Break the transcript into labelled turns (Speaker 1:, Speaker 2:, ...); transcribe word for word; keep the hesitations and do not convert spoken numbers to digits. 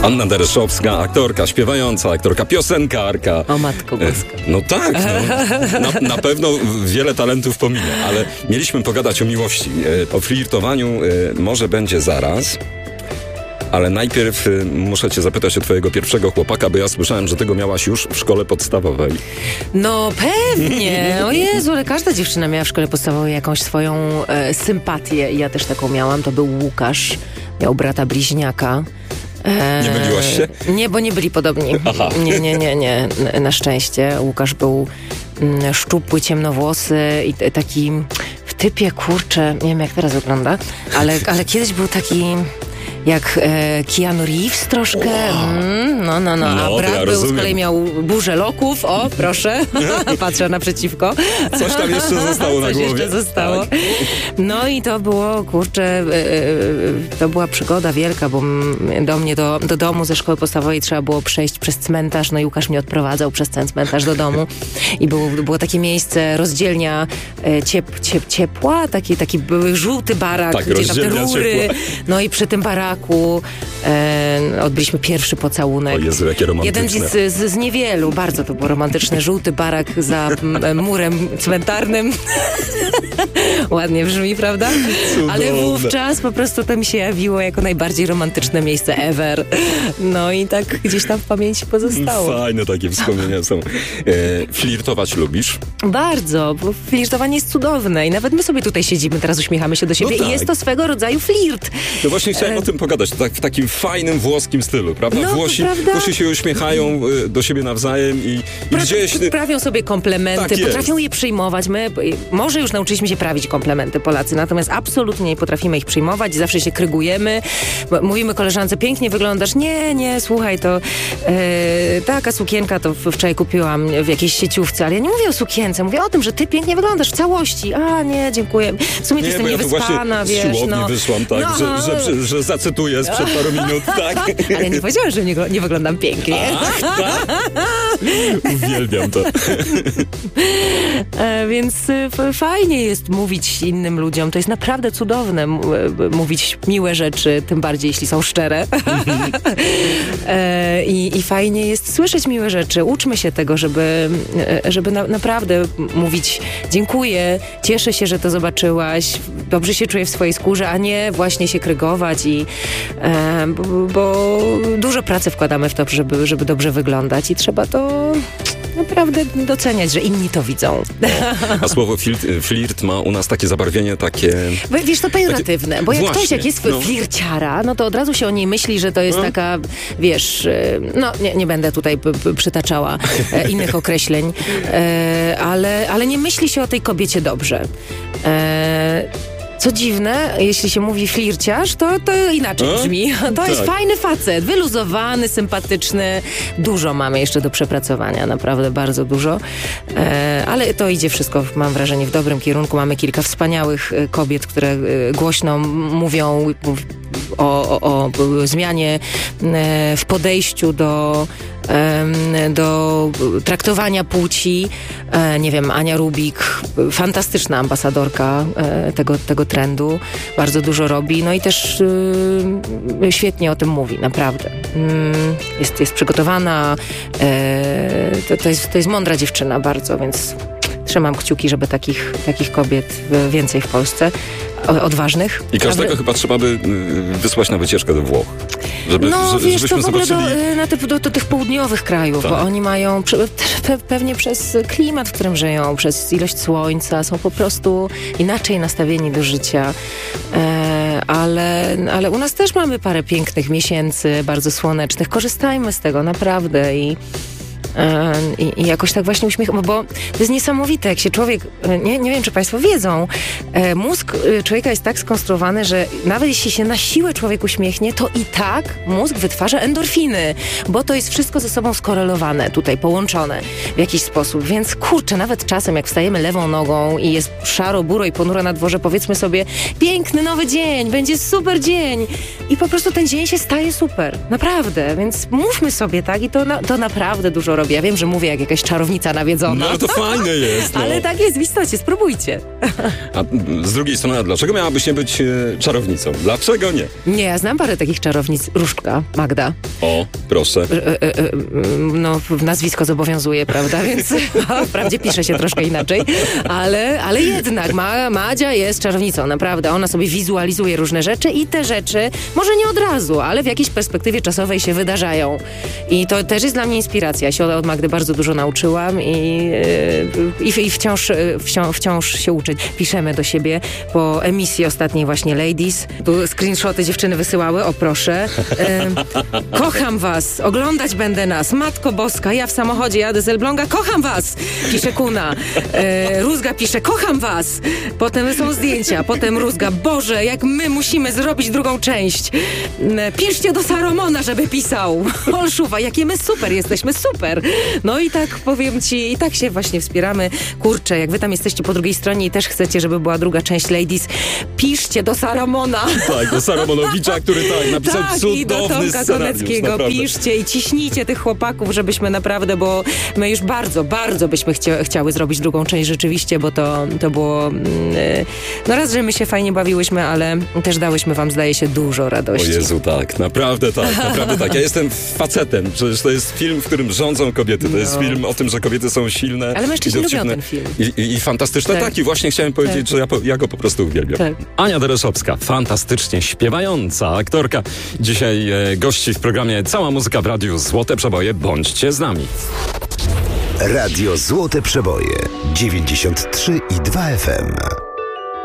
Speaker 1: Anna Dereszowska, aktorka, śpiewająca, aktorka, piosenkarka.
Speaker 2: O matko boska.
Speaker 1: No tak, no. Na, na pewno wiele talentów pominie, ale mieliśmy pogadać o miłości. O flirtowaniu może będzie zaraz. Ale najpierw y, muszę cię zapytać o twojego pierwszego chłopaka, bo ja słyszałem, że tego miałaś już w szkole podstawowej.
Speaker 2: No pewnie. O Jezu, ale każda dziewczyna miała w szkole podstawowej jakąś swoją e, sympatię. I ja też taką miałam. To był Łukasz. Miał brata bliźniaka. E,
Speaker 1: nie myliłaś się?
Speaker 2: Nie, bo nie byli podobni.
Speaker 1: Aha.
Speaker 2: Nie, nie, nie, nie. Na szczęście. Łukasz był mm, szczupły, ciemnowłosy i t- taki w typie, kurczę, nie wiem jak teraz wygląda, ale, ale kiedyś był taki... Jak e, Keanu Reeves troszkę. Wow. Mm, no, no, no. A
Speaker 1: no,
Speaker 2: brat
Speaker 1: ja
Speaker 2: był, z
Speaker 1: rozumiem.
Speaker 2: kolei miał burzę loków. O, proszę. Patrzę naprzeciwko.
Speaker 1: Coś tam jeszcze zostało na
Speaker 2: Coś
Speaker 1: głowie.
Speaker 2: jeszcze zostało.
Speaker 1: Tak.
Speaker 2: No i to było, kurczę, e, e, to była przygoda wielka, bo do mnie, do, do domu ze szkoły podstawowej trzeba było przejść przez cmentarz. No i Łukasz mnie odprowadzał przez ten cmentarz do domu. I było, było takie miejsce, rozdzielnia e, ciep, ciep, ciepła, taki, taki były żółty barak,
Speaker 1: tak,
Speaker 2: gdzie tam te rury.
Speaker 1: Ciepła.
Speaker 2: No i przy tym baraku E, odbyliśmy pierwszy pocałunek.
Speaker 1: O Jezu, jakie romantyczne.
Speaker 2: Jeden z, z, z niewielu, bardzo to był romantyczny, żółty barak za m, murem cmentarnym. Ładnie brzmi, prawda?
Speaker 1: Cudowne.
Speaker 2: Ale wówczas po prostu to mi się jawiło jako najbardziej romantyczne miejsce ever. No i tak gdzieś tam w pamięci pozostało.
Speaker 1: Fajne takie wspomnienia są. E, flirtować lubisz?
Speaker 2: Bardzo, bo flirtowanie jest cudowne i nawet my sobie tutaj siedzimy, teraz uśmiechamy się do siebie
Speaker 1: no tak.
Speaker 2: i jest to swego rodzaju flirt.
Speaker 1: No właśnie chciałem e... o tym pogadać, to tak w takim fajnym włoskim stylu, prawda?
Speaker 2: No,
Speaker 1: Włosi,
Speaker 2: prawda?
Speaker 1: Włosi się uśmiechają y, do siebie nawzajem i, i
Speaker 2: Pra-
Speaker 1: gdzieś...
Speaker 2: Prawią sobie komplementy,
Speaker 1: tak
Speaker 2: potrafią je przyjmować. My może już nauczyliśmy się prawić komplementy Polacy, natomiast absolutnie nie potrafimy ich przyjmować, zawsze się krygujemy. Mówimy koleżance, pięknie wyglądasz. Nie, nie, słuchaj, to e, taka sukienka to wczoraj kupiłam w jakiejś sieciówce, ale ja nie mówię o sukience, mówię o tym, że ty pięknie wyglądasz w całości. A, nie, dziękuję. W sumie
Speaker 1: nie,
Speaker 2: jestem
Speaker 1: bo ja
Speaker 2: niewyspana,
Speaker 1: tu
Speaker 2: wiesz.
Speaker 1: z siłowni
Speaker 2: no.
Speaker 1: wyszłam, tak,
Speaker 2: no,
Speaker 1: że, że, że, że zacytuję sprzed paru minut, tak.
Speaker 2: Ale nie powiedziałam, że nie, nie wyglądam pięknie.
Speaker 1: Ach, tak? Uwielbiam to.
Speaker 2: E, więc f- fajnie jest mówić innym ludziom. To jest naprawdę cudowne m- mówić miłe rzeczy, tym bardziej jeśli są szczere. e, i, I fajnie jest słyszeć miłe rzeczy. Uczmy się tego, żeby, żeby na, naprawdę mówić dziękuję, cieszę się, że to zobaczyłaś, dobrze się czuję w swojej skórze, a nie właśnie się krygować i e, bo, bo dużo pracy wkładamy w to, żeby, żeby dobrze wyglądać i trzeba to naprawdę doceniać, że inni to widzą.
Speaker 1: A słowo flirt, flirt ma u nas takie zabarwienie, takie...
Speaker 2: Bo, wiesz, to pejoratywne, bo jak
Speaker 1: Właśnie,
Speaker 2: ktoś jak jest
Speaker 1: no.
Speaker 2: flirciara, no to od razu się o niej myśli, że to jest
Speaker 1: no.
Speaker 2: taka, wiesz, no nie, nie będę tutaj p- p- przytaczała e, innych określeń, e, ale, ale nie myśli się o tej kobiecie dobrze. E, Co dziwne, jeśli się mówi flirciarz, to, to inaczej
Speaker 1: A?
Speaker 2: brzmi. To
Speaker 1: tak.
Speaker 2: jest fajny facet, wyluzowany, sympatyczny. Dużo mamy jeszcze do przepracowania, naprawdę bardzo dużo. E, ale to idzie wszystko, mam wrażenie, w dobrym kierunku. Mamy kilka wspaniałych e, kobiet, które e, głośno m- mówią o, o, o zmianie e, w podejściu do do traktowania płci. E, nie wiem, Ania Rubik, fantastyczna ambasadorka e, tego, tego trendu. Bardzo dużo robi. No i też e, świetnie o tym mówi, naprawdę. Mm, jest, jest przygotowana. E, to, to, jest, to jest mądra dziewczyna bardzo, więc trzymam kciuki, żeby takich, takich kobiet więcej w Polsce. Odważnych.
Speaker 1: I każdego
Speaker 2: Aby...
Speaker 1: chyba trzeba by wysłać na wycieczkę do Włoch. Żeby,
Speaker 2: no
Speaker 1: żeby,
Speaker 2: wiesz,
Speaker 1: żebyśmy
Speaker 2: to w ogóle
Speaker 1: zobaczyli...
Speaker 2: do, na te, do, do tych południowych krajów,
Speaker 1: tak.
Speaker 2: bo oni mają pe, pewnie przez klimat, w którym żyją, przez ilość słońca, są po prostu inaczej nastawieni do życia. E, ale, ale u nas też mamy parę pięknych miesięcy, bardzo słonecznych. Korzystajmy z tego, naprawdę. I I, I jakoś tak właśnie uśmiecham, bo to jest niesamowite, jak się człowiek, nie, nie wiem, czy państwo wiedzą, e, mózg człowieka jest tak skonstruowany, że nawet jeśli się na siłę człowiek uśmiechnie, to i tak mózg wytwarza endorfiny, bo to jest wszystko ze sobą skorelowane, tutaj połączone w jakiś sposób, więc kurczę, nawet czasem jak wstajemy lewą nogą i jest szaro, buro i ponuro na dworze, powiedzmy sobie, piękny nowy dzień, będzie super dzień i po prostu ten dzień się staje super, naprawdę, więc mówmy sobie tak i to, na, to naprawdę dużo robi robi. Ja wiem, że mówię jak jakaś czarownica nawiedzona.
Speaker 1: No to fajne jest. No.
Speaker 2: Ale tak jest w istocie, spróbujcie.
Speaker 1: A z drugiej strony, a dlaczego miałabyś nie być e, czarownicą? Dlaczego nie?
Speaker 2: Nie, ja znam parę takich czarownic. Różdżka, Magda.
Speaker 1: O, proszę.
Speaker 2: E, e, e, no, nazwisko zobowiązuje, prawda? Więc no, wprawdzie pisze się troszkę inaczej, ale, ale jednak Ma, Madzia jest czarownicą, naprawdę. Ona sobie wizualizuje różne rzeczy i te rzeczy, może nie od razu, ale w jakiejś perspektywie czasowej się wydarzają. I to też jest dla mnie inspiracja. Ja się od Magdy bardzo dużo nauczyłam i, i, i wciąż, wciąż, wciąż się uczę. Piszemy do siebie po emisji ostatniej właśnie Ladies. Tu screenshoty dziewczyny wysyłały, o proszę. E, kocham was, oglądać będę nas. Matko Boska, ja w samochodzie jadę z Elbląga, kocham was, pisze Kuna. E, Rózga pisze, kocham was. Potem są zdjęcia, potem Rózga, Boże, jak my musimy zrobić drugą część. E, piszcie do Saromona, żeby pisał. Olszuwa, jakie my super jesteśmy, super. No i tak powiem ci, i tak się właśnie wspieramy. Kurczę, jak wy tam jesteście po drugiej stronie i też chcecie, żeby była druga część Ladies, piszcie do Saramona.
Speaker 1: Tak, do Saramonowicza, który tak napisał
Speaker 2: tak,
Speaker 1: cudowny
Speaker 2: i do Tomka Koneckiego,
Speaker 1: naprawdę.
Speaker 2: Piszcie i ciśnijcie tych chłopaków, żebyśmy naprawdę, bo my już bardzo, bardzo byśmy chcia, chciały zrobić drugą część rzeczywiście, bo to, to było yy, no raz, że my się fajnie bawiłyśmy, ale też dałyśmy wam, zdaje się, dużo radości.
Speaker 1: O Jezu, tak, naprawdę tak, naprawdę tak. Ja jestem facetem, przecież to jest film, w którym rządzą kobiety, to no. jest film o tym, że kobiety są silne.
Speaker 2: Ale mężczyźni lubią ten film.
Speaker 1: I, i, i fantastyczne, tak. tak, i właśnie chciałem powiedzieć, tak. że ja, ja go po prostu uwielbiam.
Speaker 3: Tak. Ania Dereszowska, fantastycznie śpiewająca aktorka. Dzisiaj e, gości w programie Cała Muzyka w Radiu Złote Przeboje. Bądźcie z nami.
Speaker 4: Radio Złote Przeboje dziewięćdziesiąt trzy i dwa F M.